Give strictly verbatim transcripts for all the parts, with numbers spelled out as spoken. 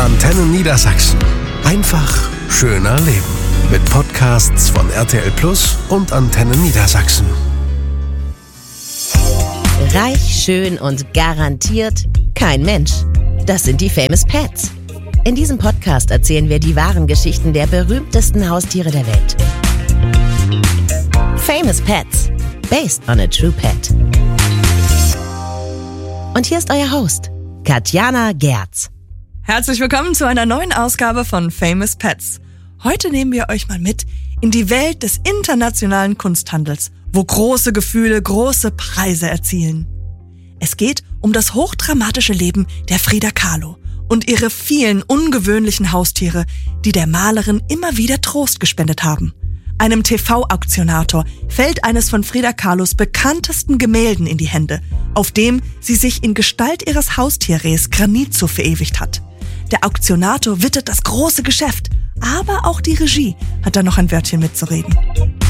Antenne Niedersachsen. Einfach schöner leben. Mit Podcasts von R T L Plus und Antenne Niedersachsen. Reich, schön und garantiert kein Mensch. Das sind die Famous Pets. In diesem Podcast erzählen wir die wahren Geschichten der berühmtesten Haustiere der Welt. Famous Pets. Based on a true pet. Und hier ist euer Host, Katjana Gerz. Herzlich willkommen zu einer neuen Ausgabe von Famous Pets. Heute nehmen wir euch mal mit in die Welt des internationalen Kunsthandels, wo große Gefühle große Preise erzielen. Es geht um das hochdramatische Leben der Frida Kahlo und ihre vielen ungewöhnlichen Haustiere, die der Malerin immer wieder Trost gespendet haben. Einem T V-Auktionator fällt eines von Frida Kahlos bekanntesten Gemälden in die Hände, auf dem sie sich in Gestalt ihres Haustierrehs Granito verewigt hat. Der Auktionator wittert das große Geschäft, aber auch die Regie hat da noch ein Wörtchen mitzureden.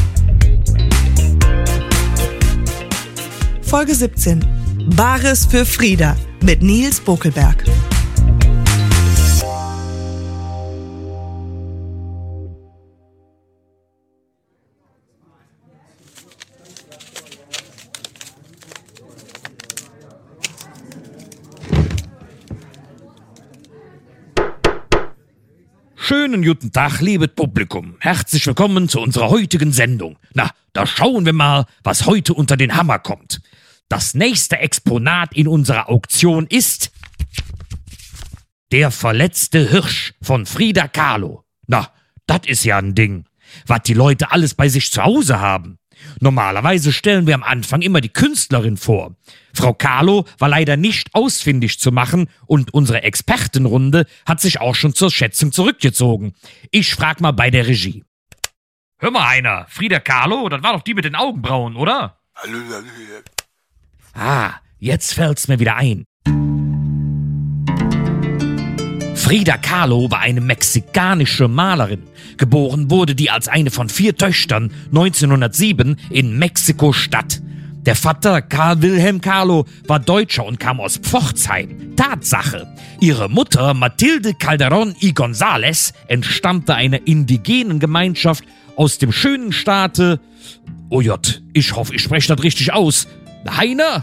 Folge siebzehn. Bares für Frida mit Nils Bokelberg. Schönen guten Tag, liebes Publikum. Herzlich willkommen zu unserer heutigen Sendung. Na, da schauen wir mal, was heute unter den Hammer kommt. Das nächste Exponat in unserer Auktion ist der verletzte Hirsch von Frida Kahlo. Na, das ist ja ein Ding, was die Leute alles bei sich zu Hause haben. Normalerweise stellen wir am Anfang immer die Künstlerin vor. Frau Kahlo war leider nicht ausfindig zu machen und unsere Expertenrunde hat sich auch schon zur Schätzung zurückgezogen. Ich frag mal bei der Regie. Hör mal einer, Frida Kahlo, das war doch die mit den Augenbrauen, oder? Ah, jetzt fällt's mir wieder ein. Frida Kahlo war eine mexikanische Malerin. Geboren wurde die als eine von vier Töchtern neunzehnhundertsieben in Mexiko-Stadt. Der Vater Karl Wilhelm Kahlo war Deutscher und kam aus Pforzheim. Tatsache: Ihre Mutter Matilde Calderón y González entstammte einer indigenen Gemeinschaft aus dem schönen Staate... Oh Gott, ich hoffe, ich spreche das richtig aus. Heiner?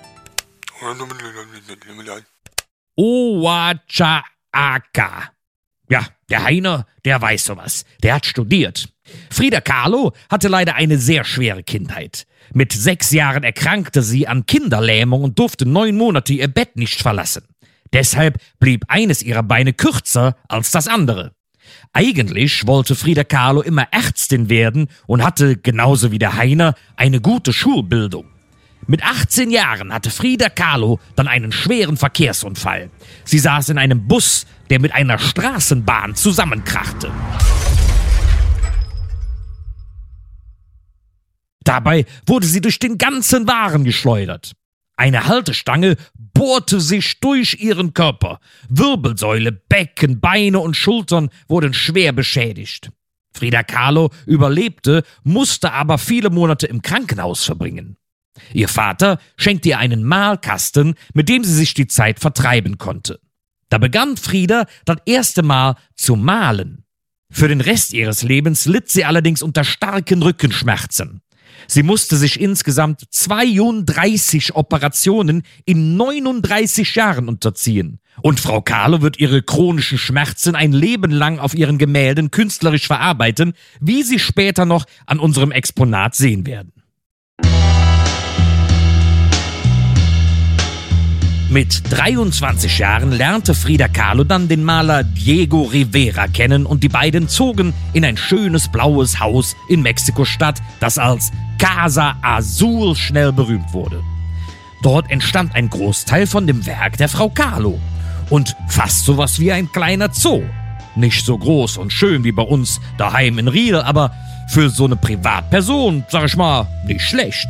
Oaxaca. Ja, der Heiner, der weiß sowas. Der hat studiert. Frida Kahlo hatte leider eine sehr schwere Kindheit. Mit sechs Jahren erkrankte sie an Kinderlähmung und durfte neun Monate ihr Bett nicht verlassen. Deshalb blieb eines ihrer Beine kürzer als das andere. Eigentlich wollte Frida Kahlo immer Ärztin werden und hatte, genauso wie der Heiner, eine gute Schulbildung. Mit achtzehn Jahren hatte Frida Kahlo dann einen schweren Verkehrsunfall. Sie saß in einem Bus, der mit einer Straßenbahn zusammenkrachte. Dabei wurde sie durch den ganzen Wagen geschleudert. Eine Haltestange bohrte sich durch ihren Körper. Wirbelsäule, Becken, Beine und Schultern wurden schwer beschädigt. Frida Kahlo überlebte, musste aber viele Monate im Krankenhaus verbringen. Ihr Vater schenkte ihr einen Malkasten, mit dem sie sich die Zeit vertreiben konnte. Da begann Frida das erste Mal zu malen. Für den Rest ihres Lebens litt sie allerdings unter starken Rückenschmerzen. Sie musste sich insgesamt zweiunddreißig Operationen in neununddreißig Jahren unterziehen. Und Frau Kahlo wird ihre chronischen Schmerzen ein Leben lang auf ihren Gemälden künstlerisch verarbeiten, wie Sie später noch an unserem Exponat sehen werden. Mit dreiundzwanzig Jahren lernte Frida Kahlo dann den Maler Diego Rivera kennen und die beiden zogen in ein schönes blaues Haus in Mexiko-Stadt, das als Casa Azul schnell berühmt wurde. Dort entstand ein Großteil von dem Werk der Frau Kahlo und fast sowas wie ein kleiner Zoo. Nicht so groß und schön wie bei uns daheim in Riel, aber für so eine Privatperson, sag ich mal, nicht schlecht.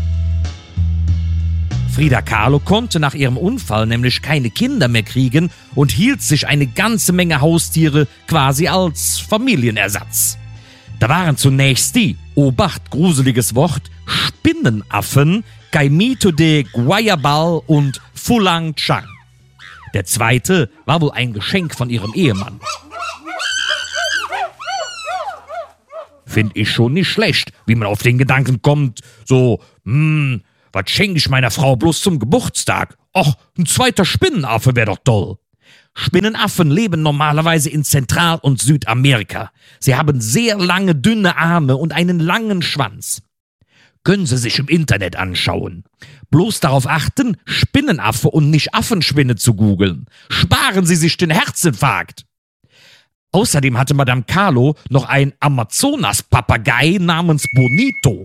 Frida Kahlo konnte nach ihrem Unfall nämlich keine Kinder mehr kriegen und hielt sich eine ganze Menge Haustiere quasi als Familienersatz. Da waren zunächst die, Obacht, gruseliges Wort, Spinnenaffen, Caimito de Guayabal und Fulang Chang. Der zweite war wohl ein Geschenk von ihrem Ehemann. Find ich schon nicht schlecht, wie man auf den Gedanken kommt, so, hm, was schenke ich meiner Frau bloß zum Geburtstag? Och, ein zweiter Spinnenaffe wäre doch toll. Spinnenaffen leben normalerweise in Zentral- und Südamerika. Sie haben sehr lange, dünne Arme und einen langen Schwanz. Können Sie sich im Internet anschauen. Bloß darauf achten, Spinnenaffe und nicht Affenspinne zu googeln. Sparen Sie sich den Herzinfarkt. Außerdem hatte Madame Carlo noch einen Amazonas-Papagei namens Bonito.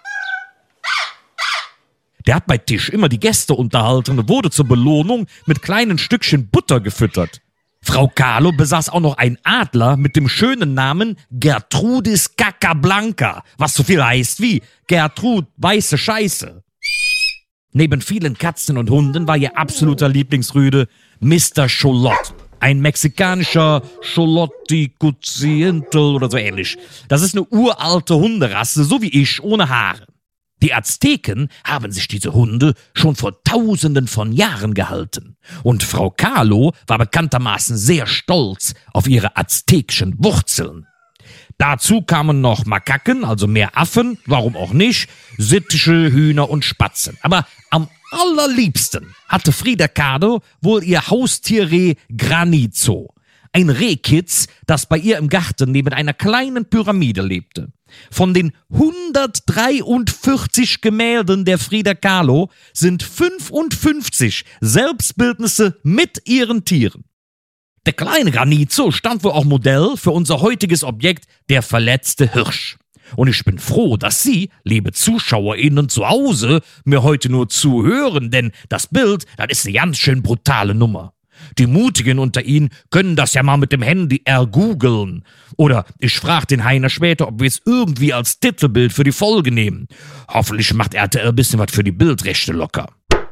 Der hat bei Tisch immer die Gäste unterhalten und wurde zur Belohnung mit kleinen Stückchen Butter gefüttert. Frau Carlo besaß auch noch einen Adler mit dem schönen Namen Gertrudis Cacablanca, was so viel heißt wie Gertrud weiße Scheiße. Neben vielen Katzen und Hunden war ihr absoluter Lieblingsrüde Mister Xolotl. Ein mexikanischer Xolotl oder so ähnlich. Das ist eine uralte Hunderasse, so wie ich, ohne Haare. Die Azteken haben sich diese Hunde schon vor Tausenden von Jahren gehalten. Und Frau Carlo war bekanntermaßen sehr stolz auf ihre aztekischen Wurzeln. Dazu kamen noch Makaken, also mehr Affen, warum auch nicht, Sittiche, Hühner und Spatzen. Aber am allerliebsten hatte Frida Kahlo wohl ihr Haustierreh Granizo. Ein Rehkitz, das bei ihr im Garten neben einer kleinen Pyramide lebte. Von den hundertdreiundvierzig Gemälden der Frida Kahlo sind fünfundfünfzig Selbstbildnisse mit ihren Tieren. Der kleine Granizo stand wohl auch Modell für unser heutiges Objekt, der verletzte Hirsch. Und ich bin froh, dass Sie, liebe ZuschauerInnen zu Hause, mir heute nur zuhören, denn das Bild, das ist eine ganz schön brutale Nummer. Die Mutigen unter Ihnen können das ja mal mit dem Handy ergoogeln. Oder ich frage den Heiner später, ob wir es irgendwie als Titelbild für die Folge nehmen. Hoffentlich macht R T L ein bisschen was für die Bildrechte locker.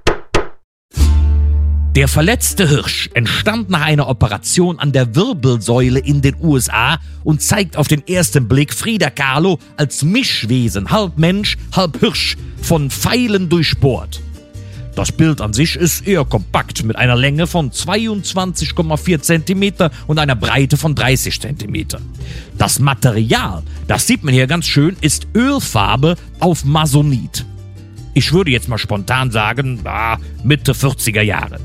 Der verletzte Hirsch entstand nach einer Operation an der Wirbelsäule in den U S A und zeigt auf den ersten Blick Frida Kahlo als Mischwesen, halb Mensch, halb Hirsch, von Pfeilen durchbohrt. Das Bild an sich ist eher kompakt, mit einer Länge von zweiundzwanzig Komma vier Zentimeter und einer Breite von dreißig Zentimeter. Das Material, das sieht man hier ganz schön, ist Ölfarbe auf Masonit. Ich würde jetzt mal spontan sagen, ah, Mitte vierziger Jahre.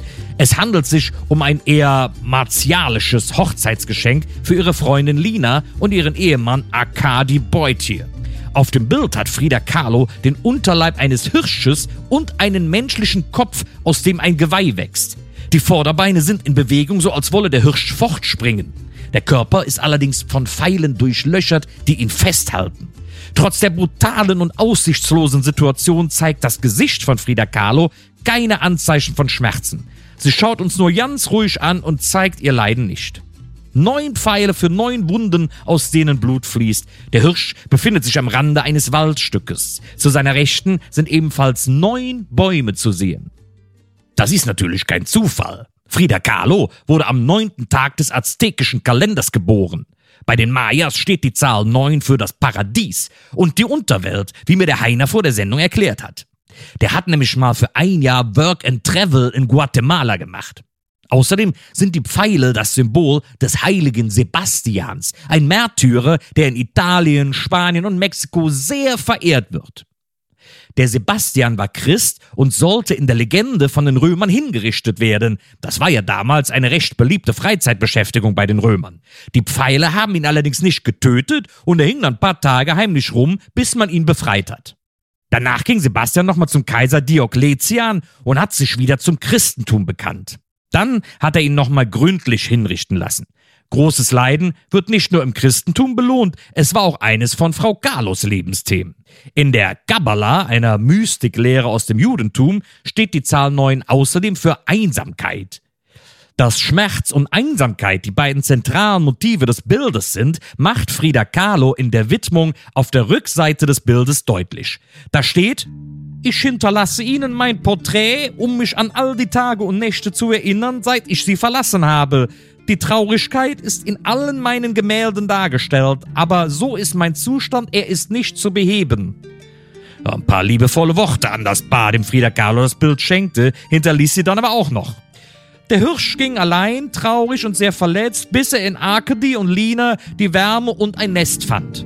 Es handelt sich um ein eher martialisches Hochzeitsgeschenk für ihre Freundin Lina und ihren Ehemann Arkadi Beutier. Auf dem Bild hat Frida Kahlo den Unterleib eines Hirsches und einen menschlichen Kopf, aus dem ein Geweih wächst. Die Vorderbeine sind in Bewegung, so als wolle der Hirsch fortspringen. Der Körper ist allerdings von Pfeilen durchlöchert, die ihn festhalten. Trotz der brutalen und aussichtslosen Situation zeigt das Gesicht von Frida Kahlo keine Anzeichen von Schmerzen. Sie schaut uns nur ganz ruhig an und zeigt ihr Leiden nicht. Neun Pfeile für neun Wunden, aus denen Blut fließt. Der Hirsch befindet sich am Rande eines Waldstückes. Zu seiner Rechten sind ebenfalls neun Bäume zu sehen. Das ist natürlich kein Zufall. Frida Kahlo wurde am neunten Tag des aztekischen Kalenders geboren. Bei den Mayas steht die Zahl neun für das Paradies und die Unterwelt, wie mir der Heiner vor der Sendung erklärt hat. Der hat nämlich mal für ein Jahr Work and Travel in Guatemala gemacht. Außerdem sind die Pfeile das Symbol des heiligen Sebastians, ein Märtyrer, der in Italien, Spanien und Mexiko sehr verehrt wird. Der Sebastian war Christ und sollte in der Legende von den Römern hingerichtet werden. Das war ja damals eine recht beliebte Freizeitbeschäftigung bei den Römern. Die Pfeile haben ihn allerdings nicht getötet und er hing dann ein paar Tage heimlich rum, bis man ihn befreit hat. Danach ging Sebastian nochmal zum Kaiser Diokletian und hat sich wieder zum Christentum bekannt. Dann hat er ihn nochmal gründlich hinrichten lassen. Großes Leiden wird nicht nur im Christentum belohnt, es war auch eines von Frau Kahlos Lebensthemen. In der Kabbala, einer Mystiklehre aus dem Judentum, steht die Zahl neun außerdem für Einsamkeit. Dass Schmerz und Einsamkeit die beiden zentralen Motive des Bildes sind, macht Frida Kahlo in der Widmung auf der Rückseite des Bildes deutlich. Da steht: Ich hinterlasse Ihnen mein Porträt, um mich an all die Tage und Nächte zu erinnern, seit ich Sie verlassen habe. Die Traurigkeit ist in allen meinen Gemälden dargestellt, aber so ist mein Zustand, er ist nicht zu beheben. Ja, ein paar liebevolle Worte an das Paar, dem Frida Kahlo das Bild schenkte, hinterließ sie dann aber auch noch. Der Hirsch ging allein, traurig und sehr verletzt, bis er in Arkady und Lina die Wärme und ein Nest fand.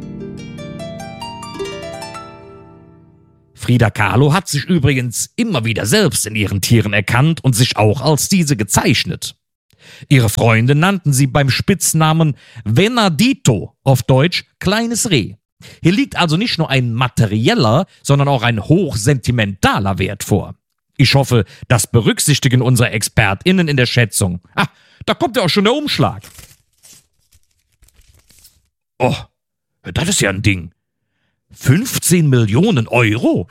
Frida Kahlo hat sich übrigens immer wieder selbst in ihren Tieren erkannt und sich auch als diese gezeichnet. Ihre Freunde nannten sie beim Spitznamen Venadito, auf Deutsch kleines Reh. Hier liegt also nicht nur ein materieller, sondern auch ein hochsentimentaler Wert vor. Ich hoffe, das berücksichtigen unsere ExpertInnen in der Schätzung. Ah, da kommt ja auch schon der Umschlag. Oh, das ist ja ein Ding. fünfzehn Millionen Euro?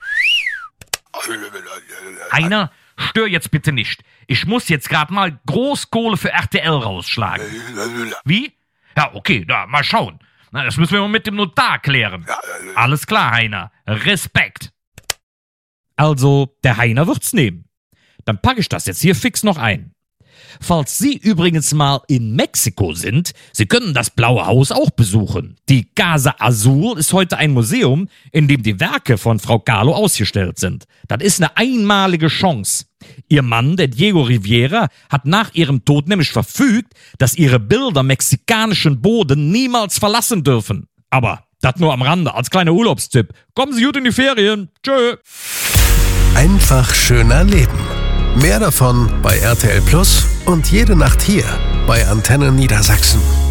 Heiner, stör jetzt bitte nicht. Ich muss jetzt gerade mal Großkohle für R T L rausschlagen. Wie? Ja, okay, na, mal schauen. Na, das müssen wir mal mit dem Notar klären. Alles klar, Heiner. Respekt. Also, der Heiner wird's nehmen. Dann packe ich das jetzt hier fix noch ein. Falls Sie übrigens mal in Mexiko sind, Sie können das Blaue Haus auch besuchen. Die Casa Azul ist heute ein Museum, in dem die Werke von Frau Kahlo ausgestellt sind. Das ist eine einmalige Chance. Ihr Mann, der Diego Rivera, hat nach ihrem Tod nämlich verfügt, dass ihre Bilder mexikanischen Boden niemals verlassen dürfen. Aber das nur am Rande, als kleiner Urlaubstipp. Kommen Sie gut in die Ferien. Tschö. Einfach schöner Leben. Mehr davon bei R T L Plus und jede Nacht hier bei Antenne Niedersachsen.